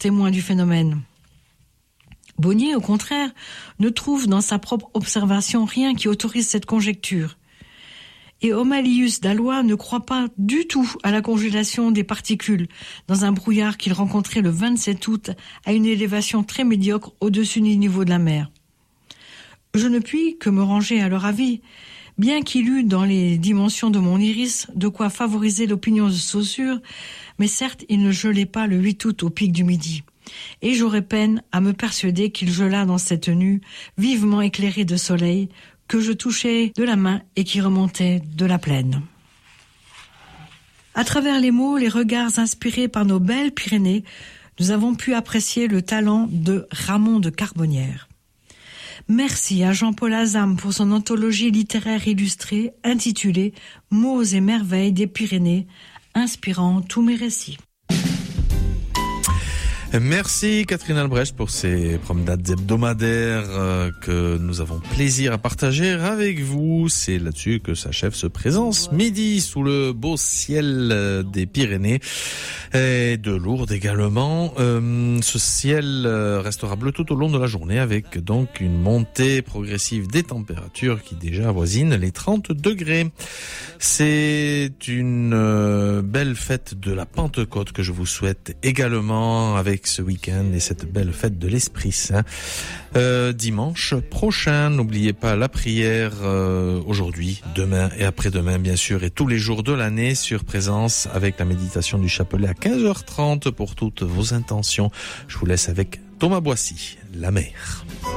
témoin du phénomène. Bonnier, au contraire, ne trouve dans sa propre observation rien qui autorise cette conjecture. Et Homalius d'Alois ne croit pas du tout à la congélation des particules dans un brouillard qu'il rencontrait le 27 août à une élévation très médiocre au-dessus du niveau de la mer. Je ne puis que me ranger à leur avis, bien qu'il eût dans les dimensions de mon iris de quoi favoriser l'opinion de Saussure, mais certes il ne gelait pas le 8 août au pic du Midi. Et j'aurais peine à me persuader qu'il gela dans cette nuit, vivement éclairée de soleil, que je touchais de la main et qui remontait de la plaine. À travers les mots, les regards inspirés par nos belles Pyrénées, nous avons pu apprécier le talent de Ramon de Carbonnières. Merci à Jean-Paul Azam pour son anthologie littéraire illustrée intitulée « Mots et merveilles des Pyrénées », inspirant tous mes récits. Merci Catherine Albrecht pour ces promenades hebdomadaires que nous avons plaisir à partager avec vous. C'est là-dessus que s'achève ce Présence Midi sous le beau ciel des Pyrénées et de Lourdes également. Ce ciel restera bleu tout au long de la journée avec donc une montée progressive des températures qui déjà avoisinent les 30 degrés. C'est une belle fête de la Pentecôte que je vous souhaite également avec ce week-end et cette belle fête de l'Esprit Saint. Dimanche prochain, n'oubliez pas la prière aujourd'hui, demain et après-demain bien sûr et tous les jours de l'année sur Présence avec la méditation du chapelet à 15h30 pour toutes vos intentions. Je vous laisse avec Thomas Boissy, La Mer.